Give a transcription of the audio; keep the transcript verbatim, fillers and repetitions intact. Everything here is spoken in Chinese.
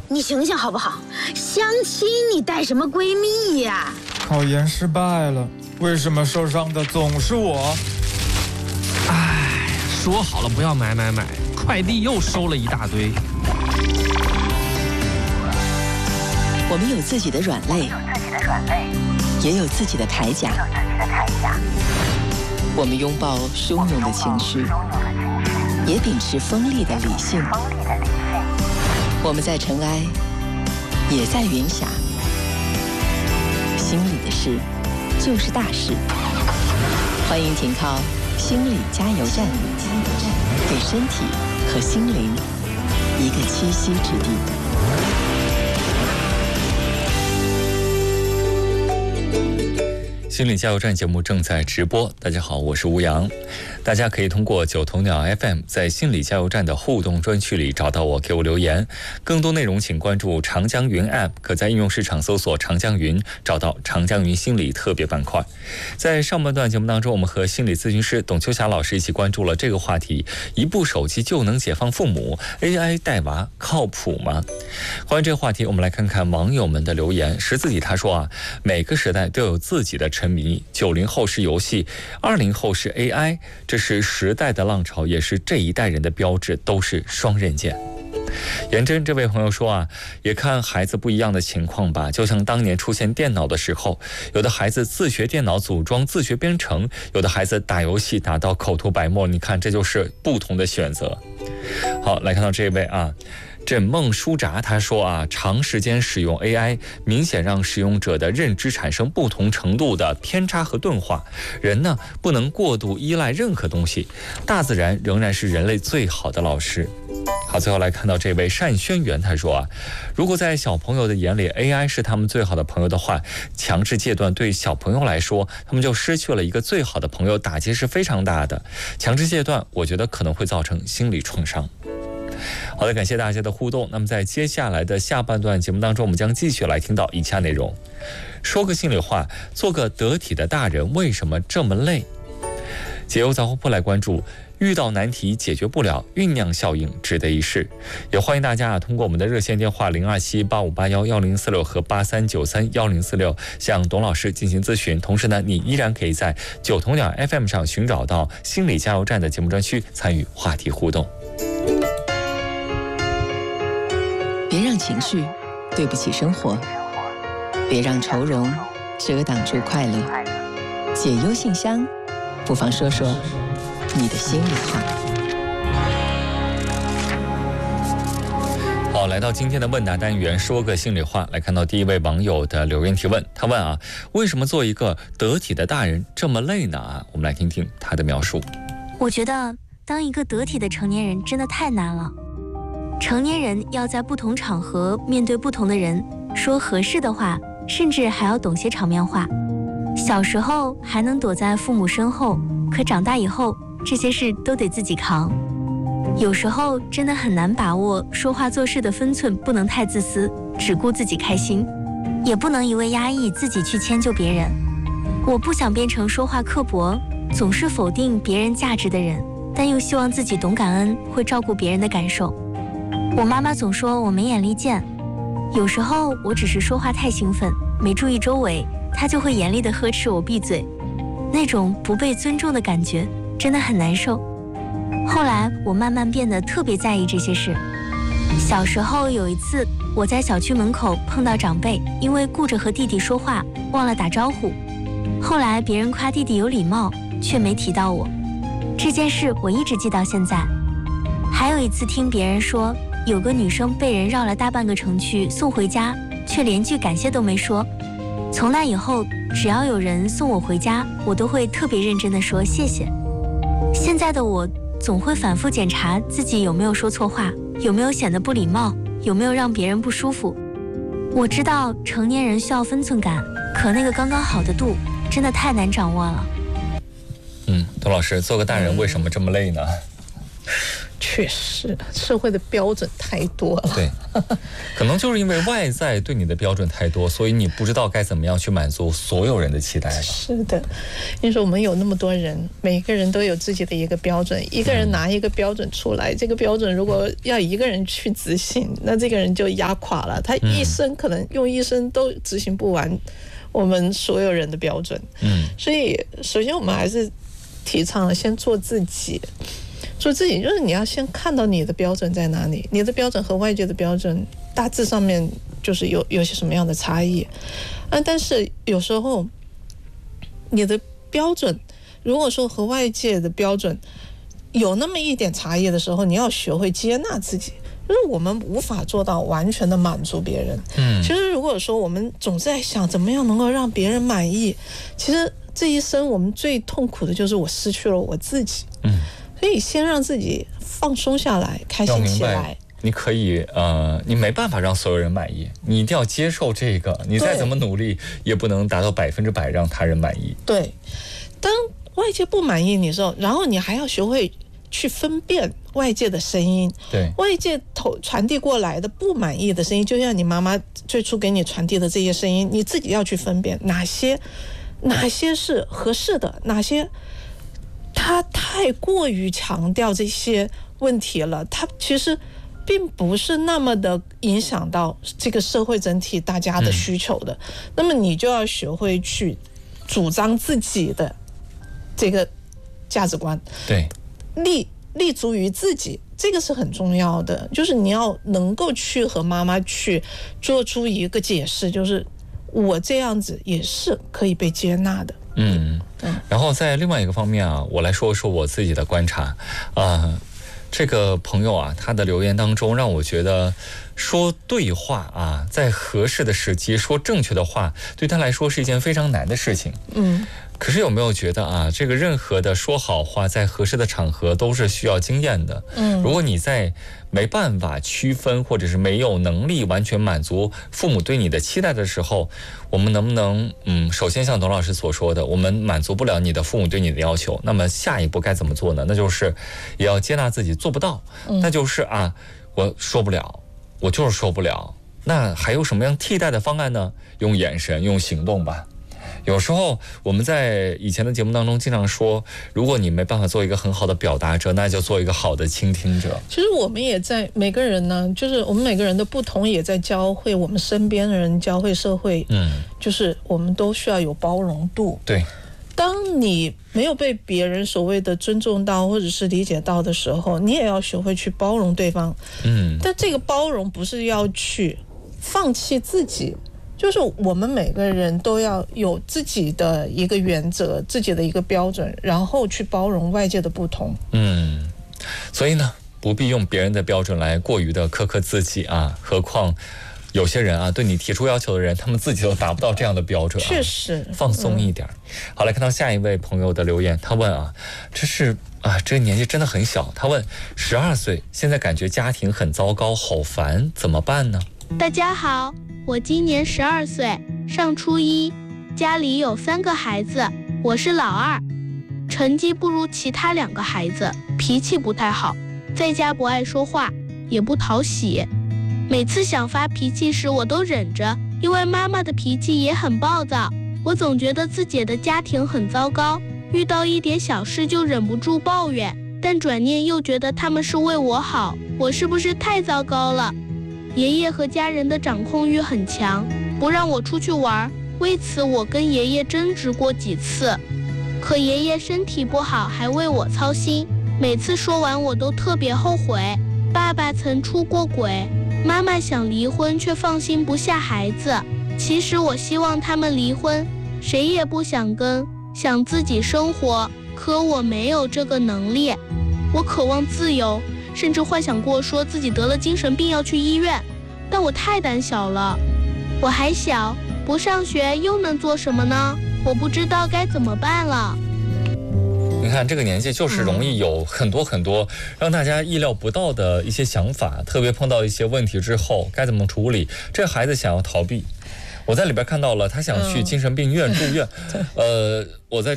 你醒醒好不好？相亲你带什么闺蜜呀？ 考研失败了，为什么受伤的总是我？ 唉，说好了不要买买买，快递又收了一大堆。 我们有自己的软肋，也有自己的铠甲。我们拥抱汹涌的情绪，也秉持锋利的理性。我们在尘埃，也在云霞。心里的事，就是大事。欢迎停靠心理加油站，给身体和心灵一个栖息之地。 心理加油站节目正在直播，大家好，我是吴阳。大家可以通过九头鸟 F M 在心理加油站的互动专区里找到我，给我留言。更多内容请关注长江云 App， 可在应用市场搜索长江云，找到长江云心理特别板块。在上半段节目当中，我们和心理咨询师董秋霞老师一起关注了这个话题：一部手机就能解放父母 ，A I 带娃靠谱吗？关于这个话题，我们来看看网友们的留言。十字体他说啊，每个时代都有自己的沉迷，九零后是游戏，二零后是 A I， 这是时代的浪潮，也是这一代人的标志，都是双刃剑。颜真这位朋友说啊，也看孩子不一样的情况吧，就像当年出现电脑的时候，有的孩子自学电脑组装，自学编程，有的孩子打游戏打到口吐白沫，你看这就是不同的选择。好，来看到这位啊，枕梦书札他说啊，长时间使用 A I 明显让使用者的认知产生不同程度的偏差和钝化，人呢不能过度依赖任何东西，大自然仍然是人类最好的老师。好，最后来看到这位单轩辕他说啊，如果在小朋友的眼里 A I 是他们最好的朋友的话，强制戒断对小朋友来说，他们就失去了一个最好的朋友，打击是非常大的。强制戒断我觉得可能会造成心理创伤。好的，感谢大家的互动。那么在接下来的下半段节目当中，我们将继续来听到以下内容。说个心里话，做个得体的大人为什么这么累？解忧杂货铺来关注，遇到难题解决不了，酝酿效应值得一试。也欢迎大家啊，通过我们的热线电话零二七八五八幺幺零四六和八三九三幺零四六向董老师进行咨询。同时呢，你依然可以在九头鸟 F M 上寻找到心理加油站的节目专区，参与话题互动。 别让情绪对不起生活，别让愁容遮挡住快乐。解忧信箱，不妨说说你的心里话。 好，来到今天的问答单元，说个心里话。来看到第一位网友的留言提问，他问啊，为什么做一个得体的大人这么累呢？啊，我们来听听他的描述。 我觉得当一个得体的成年人真的太难了。成年人要在不同场合面对不同的人，说合适的话，甚至还要懂些场面话。小时候还能躲在父母身后，可长大以后，这些事都得自己扛。有时候真的很难把握说话做事的分寸，不能太自私，只顾自己开心，也不能一味压抑自己去迁就别人。我不想变成说话刻薄，总是否定别人价值的人，但又希望自己懂感恩，会照顾别人的感受。我妈妈总说我眉眼利剑，有时候我只是说话太兴奋，没注意周围，她就会严厉地呵斥我闭嘴。那种不被尊重的感觉真的很难受。后来我慢慢变得特别在意这些事。小时候有一次，我在小区门口碰到长辈，因为顾着和弟弟说话，忘了打招呼。后来别人夸弟弟有礼貌，却没提到我。这件事我一直记到现在。还有一次听别人说，有个女生被人绕了大半个城去送回家，却连句感谢都没说。从那以后，只要有人送我回家，我都会特别认真地说谢谢。现在的我总会反复检查自己有没有说错话，有没有显得不礼貌，有没有让别人不舒服。我知道成年人需要分寸感，可那个刚刚好的度真的太难掌握了。 嗯，董老师，做个大人为什么这么累呢？ 确实，社会的标准太多了。 对，可能就是因为外在对你的标准太多，所以你不知道该怎么样去满足所有人的期待吧。 是的，因为说我们有那么多人，每个人都有自己的一个标准，一个人拿一个标准出来，嗯、这个标准如果要一个人去执行，那这个人就压垮了，他一生可能用一生都执行不完我们所有人的标准。嗯，所以首先我们还是提倡先做自己。做自己就是你要先看到你的标准在哪里，你的标准和外界的标准大致上面就是有有些什么样的差异，啊，但是有时候你的标准如果说和外界的标准有那么一点差异的时候，你要学会接纳自己，就是我们无法做到完全的满足别人。嗯，其实如果说我们总在想怎么样能够让别人满意，其实这一生我们最痛苦的就是我失去了我自己。嗯。所以先让自己放松下来，开心起来。 你可以呃，你没办法让所有人满意，你一定要接受这个。你再怎么努力，也不能达到百分之百让他人满意。 对，当外界不满意你的时候，然后你还要学会去分辨外界的声音。 对， 外界投传递过来的不满意的声音，就像你妈妈最初给你传递的这些声音，你自己要去分辨哪些哪些是合适的，哪些。他太过于强调这些问题了，他其实并不是那么的影响到这个社会整体大家的需求的。嗯、那么你就要学会去主张自己的这个价值观， 对， 立立足于自己，这个是很重要的。就是你要能够去和妈妈去做出一个解释，就是我这样子也是可以被接纳的。 嗯，然后在另外一个方面啊，我来说说我自己的观察啊、呃。这个朋友啊，他的留言当中让我觉得说对话啊，在合适的时机说正确的话，对他来说是一件非常难的事情。嗯，可是有没有觉得啊，这个任何的说好话，在合适的场合都是需要经验的。嗯，如果你在没办法区分，或者是没有能力完全满足父母对你的期待的时候，我们能不能嗯，首先像董老师所说的，我们满足不了你的父母对你的要求，那么下一步该怎么做呢？那就是也要接纳自己做不到，那就是啊，我说不了，我就是说不了。那还有什么样替代的方案呢？用眼神，用行动吧。有时候我们在以前的节目当中经常说，如果你没办法做一个很好的表达者，那就做一个好的倾听者。 其实我们也在每个人呢，就是我们每个人的不同，也在教会我们身边的人，教会社会。嗯，就是我们都需要有包容度。 对， 当你没有被别人所谓的尊重到或者是理解到的时候，你也要学会去包容对方。嗯，但这个包容不是要去放弃自己。就是我们每个人都要有自己的一个原则，自己的一个标准，然后去包容外界的不同。嗯， 所以呢，不必用别人的标准来过于的苛刻自己啊，何况有些人啊，对你提出要求的人，他们自己都达不到这样的标准、啊。 确实， 放松一点。嗯、好，来看到下一位朋友的留言，他问啊，这是啊，这个年纪真的很小。他问，十二岁，现在感觉家庭很糟糕，好烦，怎么办呢？ 大家好，我今年十二岁，上初一，家里有三个孩子，我是老二，成绩不如其他两个孩子，脾气不太好，在家不爱说话，也不讨喜。每次想发脾气时，我都忍着，因为妈妈的脾气也很暴躁。我总觉得自己的家庭很糟糕，遇到一点小事就忍不住抱怨，但转念又觉得他们是为我好，我是不是太糟糕了？爷爷和家人的掌控欲很强，不让我出去玩，为此我跟爷爷争执过几次。可爷爷身体不好，还为我操心，每次说完我都特别后悔。爸爸曾出过轨，妈妈想离婚却放心不下孩子。其实我希望他们离婚，谁也不想跟，想自己生活，可我没有这个能力。我渴望自由，甚至幻想过说自己得了精神病要去医院，但我太胆小了。我还小，不上学又能做什么呢？我不知道该怎么办了。 你看这个年纪就是容易有很多很多让大家意料不到的一些想法，特别碰到一些问题之后该怎么处理。这孩子想要逃避，我在里边看到了他想去精神病院住院，呃，我在